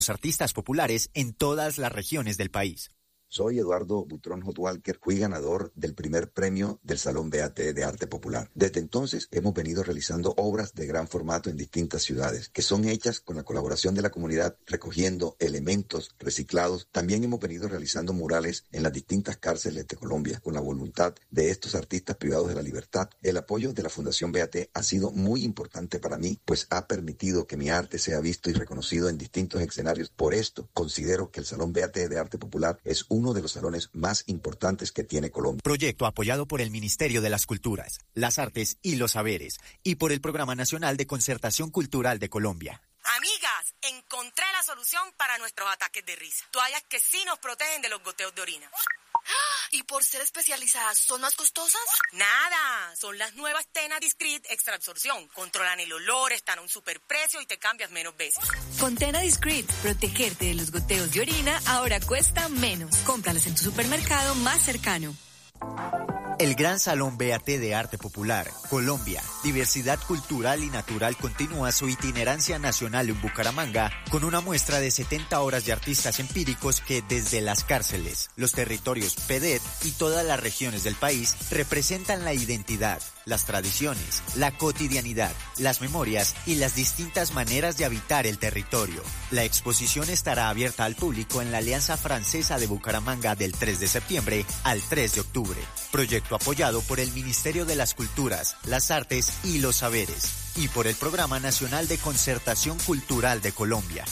artistas populares en todas las regiones del país. Soy Eduardo Butrón Hotwalker, fui ganador del primer premio del Salón BAT de Arte Popular. Desde entonces hemos venido realizando obras de gran formato en distintas ciudades, que son hechas con la colaboración de la comunidad, recogiendo elementos reciclados. También hemos venido realizando murales en las distintas cárceles de Colombia, con la voluntad de estos artistas privados de la libertad. El apoyo de la Fundación BAT ha sido muy importante para mí, pues ha permitido que mi arte sea visto y reconocido en distintos escenarios. Por esto, considero que el Salón BAT de Arte Popular es uno de los salones más importantes que tiene Colombia. Proyecto apoyado por el Ministerio de las Culturas, las Artes y los Saberes y por el Programa Nacional de Concertación Cultural de Colombia. Amigas, encontré la solución para nuestros ataques de risa. Toallas que sí nos protegen de los goteos de orina. ¿Y por ser especializadas son más costosas? Nada, son las nuevas Tena Discreet Extra Absorción. Controlan el olor, están a un superprecio y te cambias menos veces. Con Tena Discreet, protegerte de los goteos de orina ahora cuesta menos. Cómpralas en tu supermercado más cercano. El Gran Salón BAT de Arte Popular, Colombia, Diversidad Cultural y Natural continúa su itinerancia nacional en Bucaramanga con una muestra de 70 horas de artistas empíricos que desde las cárceles, los territorios PEDET y todas las regiones del país representan la identidad, las tradiciones, la cotidianidad, las memorias y las distintas maneras de habitar el territorio. La exposición estará abierta al público en la Alianza Francesa de Bucaramanga del 3 de septiembre al 3 de octubre. Proyecto apoyado por el Ministerio de las Culturas, las Artes y los Saberes y por el Programa Nacional de Concertación Cultural de Colombia.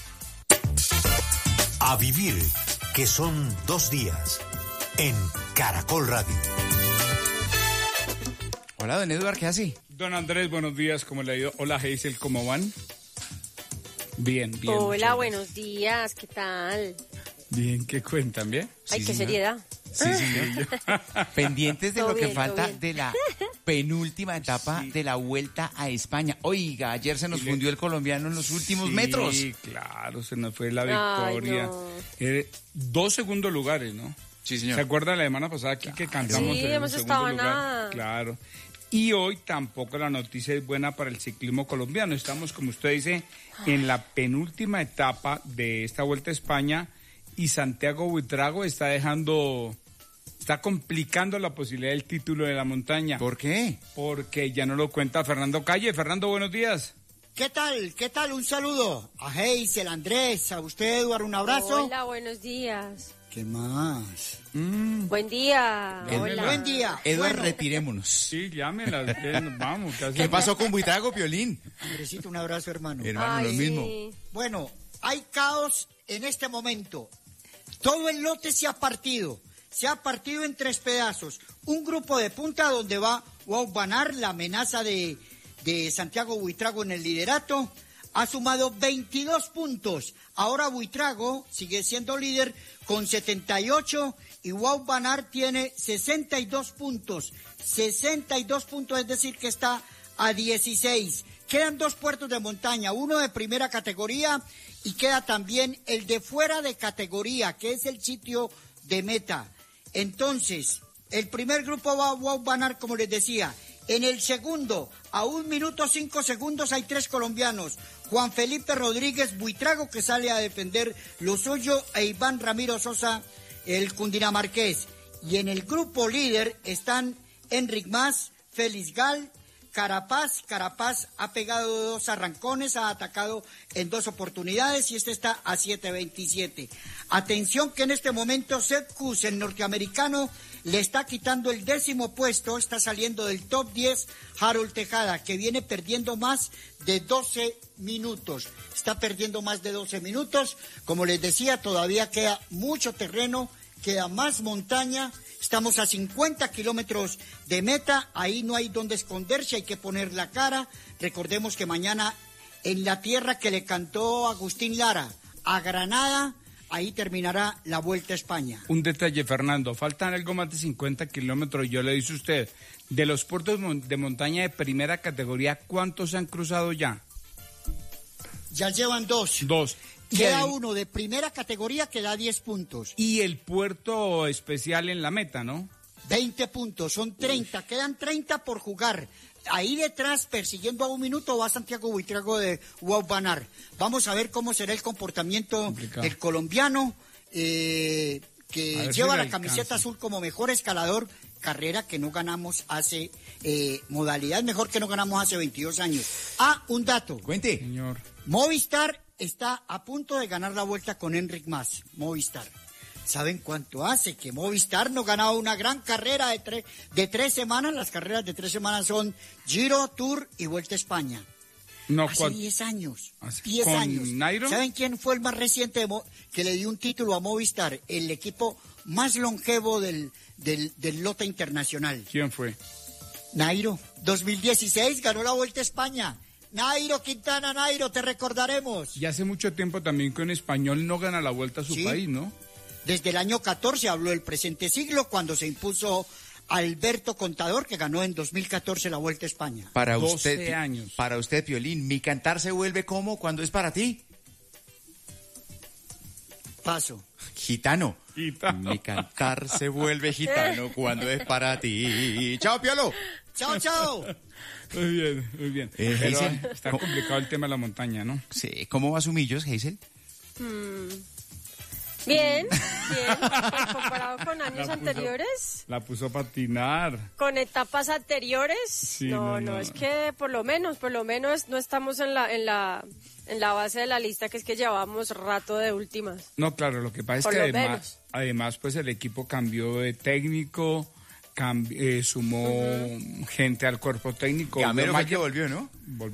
A vivir, que son 2 días, en Caracol Radio. Hola, don Eduardo, ¿qué hace? Don Andrés, buenos días, ¿cómo le ha ido? Hola, Hazel, ¿cómo van? Bien. Hola, buenos días, ¿qué tal? Bien, ¿qué cuentan? ¿Bien? Ay, Sí, qué señor. seriedad. Sí, señor. Pendientes de Todo lo que bien, falta todo bien. de la penúltima etapa de la Vuelta a España. Oiga, ayer se nos fundió el colombiano en los últimos metros. Sí, claro, se nos fue la Ay, victoria. no. 2 segundos lugares, ¿no? Sí, señor. ¿Se acuerda la semana pasada aquí que cantamos Sí, en el hemos segundo estado a lugar? nada. Claro. Y hoy tampoco la noticia es buena para el ciclismo colombiano. Estamos, como usted dice, en la penúltima etapa de esta Vuelta a España y Santiago Buitrago está complicando la posibilidad del título de la montaña. ¿Por qué? Porque ya no lo cuenta Fernando Calle. Fernando, buenos días. ¿Qué tal? ¿Qué tal? Un saludo a Hazel, Andrés, a usted, Eduardo, un abrazo. Hola, buenos días. ¿Qué más? Buen día. Hola. Buen día. Eduardo, Bueno, retirémonos. Sí, llámelas. Vamos. ¿Qué pasó con Buitrago, Piolín? Andresito, un abrazo, hermano. Hermano, Ay, lo mismo. sí. Bueno, hay caos en este momento. Todo el lote se ha partido en 3 pedazos. Un grupo de punta donde va Wout van Aert, la amenaza de Santiago Buitrago en el liderato, ha sumado 22 puntos. Ahora Buitrago sigue siendo líder con 78 y Wout van Aert tiene 62 puntos. 62 puntos, es decir, que está a 16. Quedan 2 puertos de montaña, uno de primera categoría y queda también el de fuera de categoría, que es el sitio de meta. Entonces, el primer grupo va a Wout van Aert, como les decía. En el segundo, a 1 minuto 5 segundos, hay 3 colombianos. Juan Felipe Rodríguez Buitrago, que sale a defender lo suyo, e Iván Ramiro Sosa, el cundinamarqués. Y en el grupo líder están Enric Mas, Félix Gal, Carapaz ha pegado 2 arrancones, ha atacado en 2 oportunidades y este está a 7.27. Atención que en este momento Sepp Kuss, el norteamericano, le está quitando el 10º puesto, está saliendo del top 10 Harold Tejada, que viene perdiendo más de 12 minutos. Está perdiendo más de 12 minutos. Como les decía, todavía queda mucho terreno, queda más montaña. Estamos a 50 kilómetros de meta, ahí no hay donde esconderse, hay que poner la cara. Recordemos que mañana en la tierra que le cantó Agustín Lara, a Granada, ahí terminará la Vuelta a España. Un detalle, Fernando, faltan algo más de 50 kilómetros. Yo le dice a usted, de los puertos de montaña de primera categoría, ¿cuántos se han cruzado ya? Ya llevan 2. 2. Queda uno de primera categoría que da 10 puntos. Y el puerto especial en la meta, ¿no? 20 puntos, son 30, quedan 30 por jugar. ahí detrás, persiguiendo a 1 minuto, va Santiago Buitrago de Wout van Aert. Vamos a ver cómo será el comportamiento del colombiano, que lleva la camiseta azul como mejor escalador, carrera que no ganamos hace, modalidad mejor que no ganamos hace 22 años. Un dato. Cuente. Señor. Movistar está a punto de ganar la vuelta con Enric Mas. Movistar. ¿Saben cuánto hace que Movistar no ganaba una gran carrera de 3 semanas? Las carreras de 3 semanas son Giro, Tour y Vuelta a España. No, hace 10 años. 10 ¿con años. Nairo? ¿Saben quién fue el más reciente que le dio un título a Movistar? El equipo más longevo del lote internacional. ¿Quién fue? Nairo. 2016 ganó la Vuelta a España. Nairo Quintana, Nairo, te recordaremos. Y hace mucho tiempo también que un español no gana la vuelta a su país, ¿no? Desde el año 14 habló del presente siglo, cuando se impuso Alberto Contador, que ganó en 2014 la Vuelta a España. Para 12 usted, años. Para usted, Piolín, ¿mi cantar se vuelve como cuando es para ti? Paso. Gitano. Mi cantar se vuelve gitano cuando es para ti. ¡Chao, Piolo! ¡Chao, chao! Muy bien, muy bien. Pero está complicado el tema de la montaña, ¿no? Sí. ¿Cómo va su millos, Hazel? Bien. Pues comparado con años anteriores. La puso a patinar. Con etapas anteriores. Sí, no, es que por lo menos no estamos en la base de la lista, que es que llevamos rato de últimas. No, claro, lo que pasa es que además pues el equipo cambió de técnico, sumó gente al cuerpo técnico. Gamero fue que volvió, ¿no?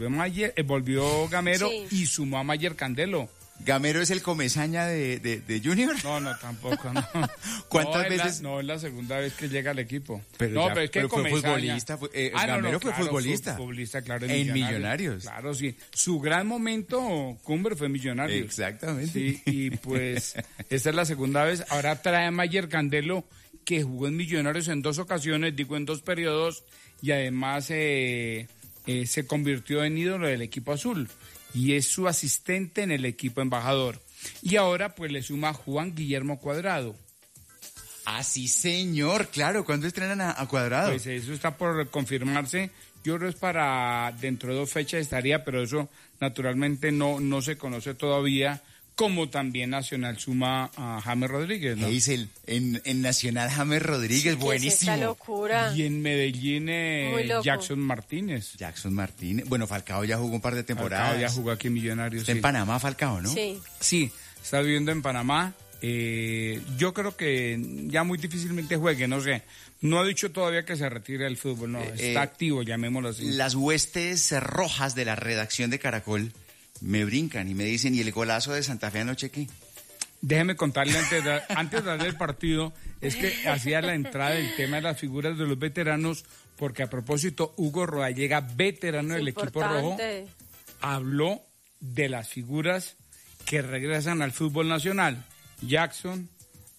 Volvió Gamero y sumó a Mayer Candelo. ¿Gamero es el comesaña de Junior? No, tampoco, no. ¿Cuántas veces? Es la segunda vez que llega al equipo. Pero es que fue futbolista. Gamero fue futbolista. Futbolista, claro. En Millonarios. Claro, sí. Su gran momento, cumbre, fue Millonarios. Exactamente. Sí, y pues esta es la segunda vez. Ahora trae a Mayer Candelo, que jugó en Millonarios en 2 ocasiones, en 2 periodos, y además se convirtió en ídolo del equipo azul. Y es su asistente en el equipo embajador. Y ahora pues le suma Juan Guillermo Cuadrado. Ah, sí, señor, claro. ¿Cuándo estrenan a Cuadrado? Pues eso está por confirmarse. Yo creo que es para dentro de 2 fechas estaría, pero eso naturalmente no se conoce todavía. Como también Nacional suma a James Rodríguez, ¿no? Hazel, en Nacional James Rodríguez, sí, buenísimo. Esta locura. Y en Medellín Jackson Martínez. Bueno, Falcao ya jugó un par de temporadas. Falcao ya jugó aquí en Millonarios. Está en Panamá, Falcao, ¿no? Sí, está viviendo en Panamá. Yo creo que ya muy difícilmente juegue, no sé. No ha dicho todavía que se retire del fútbol, no. Está activo, llamémoslo así. Las huestes rojas de la redacción de Caracol me brincan y me dicen, ¿y el golazo de Santa Fe anoche qué? Déjeme contarle antes de darle el partido, es que hacía la entrada del tema de las figuras de los veteranos, porque a propósito, Hugo Rodallega, veterano del equipo rojo, habló de las figuras que regresan al fútbol nacional, Jackson,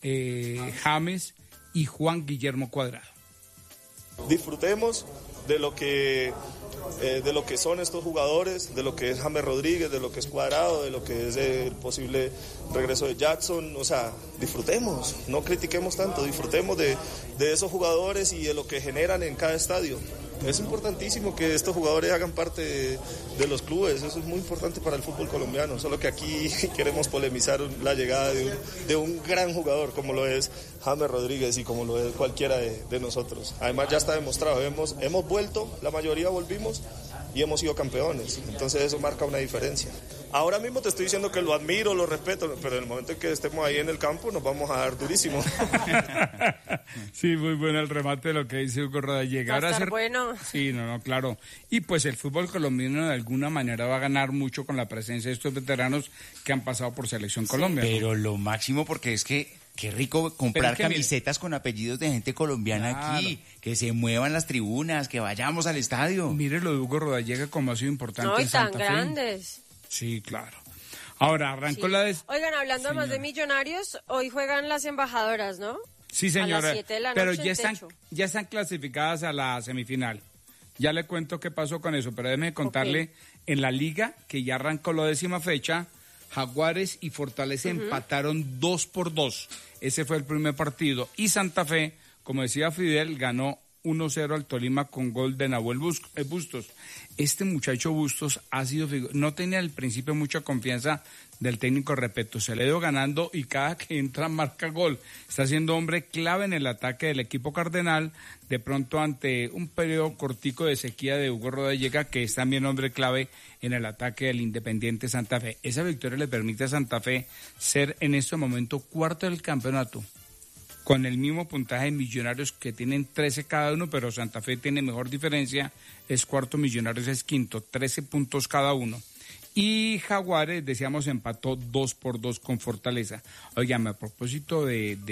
James y Juan Guillermo Cuadrado. Disfrutemos de lo que son estos jugadores, de lo que es James Rodríguez, de lo que es Cuadrado, de lo que es el posible regreso de Jackson. O sea, disfrutemos, no critiquemos tanto, disfrutemos de esos jugadores y de lo que generan en cada estadio. Es importantísimo que estos jugadores hagan parte de los clubes, eso es muy importante para el fútbol colombiano, solo que aquí queremos polemizar la llegada de un gran jugador como lo es James Rodríguez y como lo es cualquiera de nosotros. Además ya está demostrado, hemos vuelto, la mayoría volvimos y hemos sido campeones, entonces eso marca una diferencia. Ahora mismo te estoy diciendo que lo admiro, lo respeto, pero en el momento en que estemos ahí en el campo nos vamos a dar durísimo. Sí, muy bueno el remate de lo que dice Hugo Rodallega. Va a estar bueno. Sí, claro. Y pues el fútbol colombiano de alguna manera va a ganar mucho con la presencia de estos veteranos que han pasado por Selección Colombia. Pero lo máximo, porque es que qué rico comprar camisetas con apellidos de gente colombiana aquí, que se muevan las tribunas, que vayamos al estadio. Mire lo de Hugo Rodallega como ha sido importante No, y en Santa tan grandes. Sí, claro. Ahora, arrancó la... Oigan, hablando más de Millonarios, hoy juegan las embajadoras, ¿no? Sí, señora. A las 7 de la pero noche ya están clasificadas a la semifinal. Ya le cuento qué pasó con eso, pero déjeme contarle en la liga, que ya arrancó la 10ª fecha, Jaguares y Fortaleza empataron 2-2. Ese fue el primer partido. Y Santa Fe, como decía Fidel, ganó 1-0 al Tolima con gol de Nahuel Bustos. Este muchacho Bustos no tenía al principio mucha confianza del técnico, repito, se le ha ido ganando y cada que entra marca gol. Está siendo hombre clave en el ataque del equipo cardenal, de pronto ante un periodo cortico de sequía de Hugo Rodallega, que es también hombre clave en el ataque del Independiente Santa Fe. Esa victoria le permite a Santa Fe ser en este momento cuarto del campeonato, con el mismo puntaje de Millonarios, que tienen 13 cada uno, pero Santa Fe tiene mejor diferencia, es cuarto, Millonarios es quinto, 13 puntos cada uno. Y Jaguares, decíamos, empató 2-2 con Fortaleza. Oigan, a propósito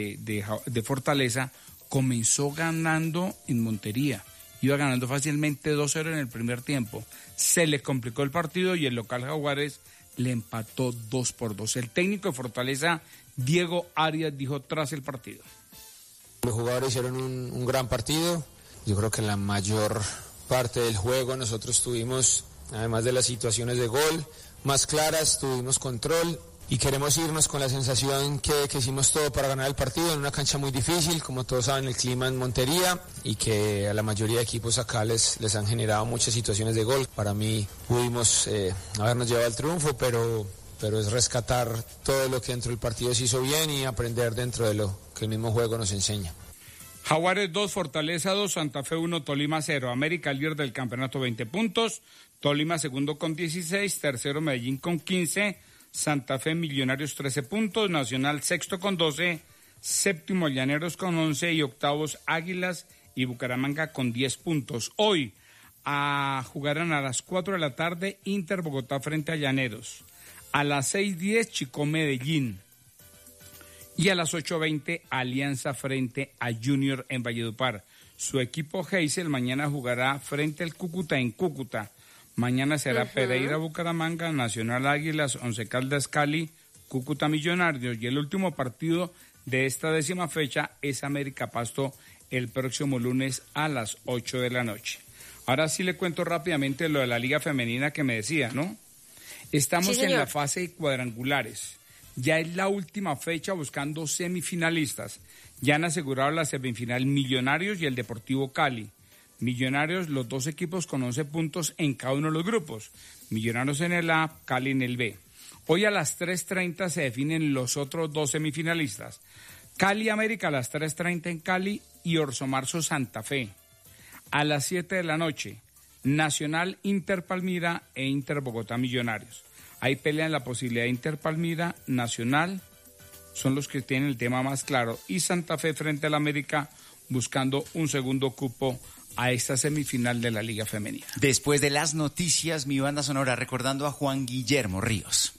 de Fortaleza, comenzó ganando en Montería. Iba ganando fácilmente 2-0 en el primer tiempo. Se le complicó el partido y el local Jaguares le empató 2-2. El técnico de Fortaleza, Diego Arias, dijo tras el partido: los jugadores hicieron un gran partido. Yo creo que en la mayor parte del juego nosotros tuvimos, además de las situaciones de gol más claras, tuvimos control y queremos irnos con la sensación que hicimos todo para ganar el partido en una cancha muy difícil, como todos saben, el clima en Montería, y que a la mayoría de equipos acá les han generado muchas situaciones de gol. Para mí pudimos habernos llevado el triunfo, pero es rescatar todo lo que dentro del partido se hizo bien y aprender dentro de lo que el mismo juego nos enseña. Jaguares 2, Fortaleza 2, Santa Fe 1, Tolima 0. América líder del campeonato, 20 puntos. Tolima segundo con 16, tercero Medellín con 15, Santa Fe, Millonarios 13 puntos, Nacional sexto con 12, séptimo Llaneros con 11 y octavos Águilas y Bucaramanga con 10 puntos. Hoy jugarán a las 4 de la tarde Inter Bogotá frente a Llaneros, a las 6:10 Chico Medellín y a las 8:20 Alianza frente a Junior en Valledupar. Su equipo Heysel mañana jugará frente al Cúcuta en Cúcuta. Mañana será Pereira Bucaramanga, Nacional Águilas, Once Caldas Cali, Cúcuta Millonarios, y el último partido de esta 10ª fecha es América Pasto el próximo lunes a las 8 de la noche. Ahora sí le cuento rápidamente lo de la Liga Femenina que me decía, ¿no? Estamos en la fase de cuadrangulares. Ya es la última fecha buscando semifinalistas. Ya han asegurado la semifinal Millonarios y el Deportivo Cali. Millonarios, los dos equipos con 11 puntos en cada uno de los grupos. Millonarios en el A, Cali en el B. Hoy a las 3:30 se definen los otros dos semifinalistas. Cali América a las 3:30 en Cali y Orso Marzo Santa Fe. A las 7 de la noche, Nacional Inter Palmira e Inter Bogotá Millonarios. Ahí pelean la posibilidad de Inter Palmira, Nacional, son los que tienen el tema más claro, y Santa Fe frente al América buscando un segundo cupo a esta semifinal de la Liga Femenina. Después de las noticias, mi banda sonora recordando a Juan Guillermo Ríos.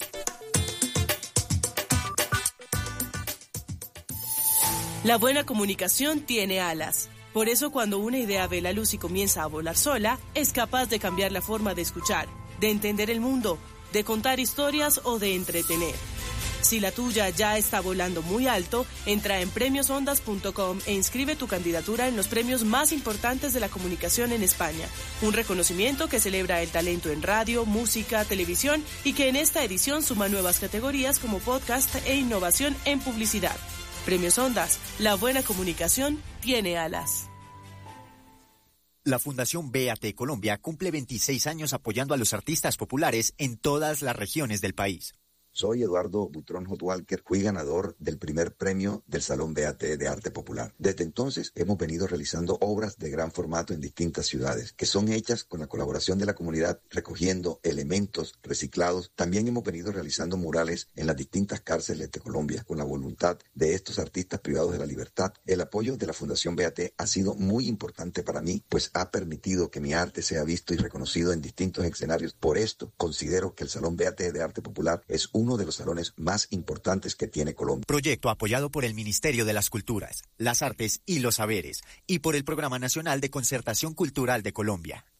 La buena comunicación tiene alas. Por eso, cuando una idea ve la luz y comienza a volar sola, es capaz de cambiar la forma de escuchar, de entender el mundo, de contar historias o de entretener. Si la tuya ya está volando muy alto, entra en premiosondas.com e inscribe tu candidatura en los premios más importantes de la comunicación en España. Un reconocimiento que celebra el talento en radio, música, televisión y que en esta edición suma nuevas categorías como podcast e innovación en publicidad. Premios Ondas, la buena comunicación tiene alas. La Fundación BAT Colombia cumple 26 años apoyando a los artistas populares en todas las regiones del país. Soy Eduardo Butrón Hotwalker, fui ganador del primer premio del Salón BAT de Arte Popular. Desde entonces hemos venido realizando obras de gran formato en distintas ciudades, que son hechas con la colaboración de la comunidad, recogiendo elementos reciclados. También hemos venido realizando murales en las distintas cárceles de Colombia, con la voluntad de estos artistas privados de la libertad. El apoyo de la Fundación BAT ha sido muy importante para mí, pues ha permitido que mi arte sea visto y reconocido en distintos escenarios. Por esto, considero que el Salón BAT de Arte Popular es uno de los salones más importantes que tiene Colombia. Proyecto apoyado por el Ministerio de las Culturas, las Artes y los Saberes y por el Programa Nacional de Concertación Cultural de Colombia.